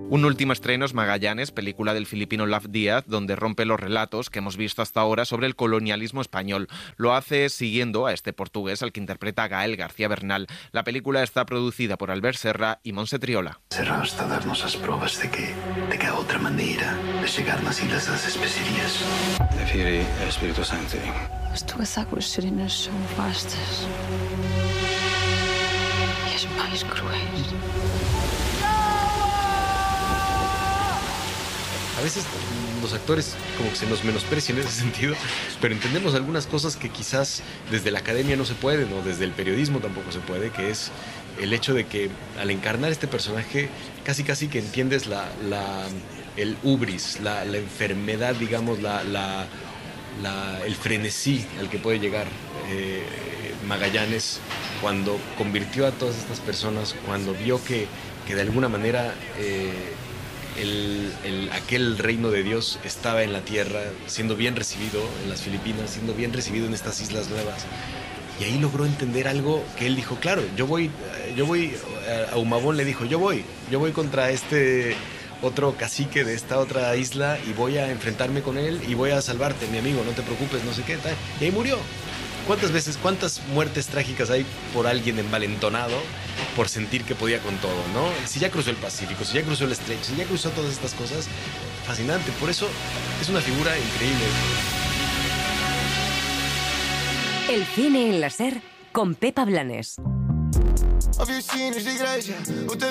Un último estreno es Magallanes, película del filipino Love Díaz, donde rompe los relatos que hemos visto hasta ahora sobre el colonialismo español. Lo hace siguiendo a este portugués al que interpreta Gael García Bernal. La película está producida por Albert Serra y Montse Triola. Serra está a darnos as probas de que há outra maneira de chegar nas Ilhas das Especiarias. Prefere o Espírito Santo. As tuas águas serenas são vastas e as mais cruéis. A veces los actores como que se nos menosprecian en ese sentido, pero entendemos algunas cosas que quizás desde la academia no se pueden o desde el periodismo tampoco se puede, que es el hecho de que al encarnar este personaje casi que entiendes el hubris, la enfermedad, digamos, el frenesí al que puede llegar Magallanes cuando convirtió a todas estas personas, cuando vio que de alguna manera aquel reino de Dios estaba en la tierra, siendo bien recibido en las Filipinas, siendo bien recibido en estas islas nuevas. Y ahí logró entender algo que él dijo, claro, yo voy, a Humabón le dijo, yo voy contra este otro cacique de esta otra isla y voy a enfrentarme con él y voy a salvarte, mi amigo, no te preocupes, no sé qué, tal. Y ahí murió. ¿Cuántas muertes trágicas hay por alguien envalentonado por sentir que podía con todo, ¿no? Si ya cruzó el Pacífico, si ya cruzó el Estrecho, si ya cruzó todas estas cosas, fascinante. Por eso es una figura increíble. El cine en la SER con Pepa Blanes.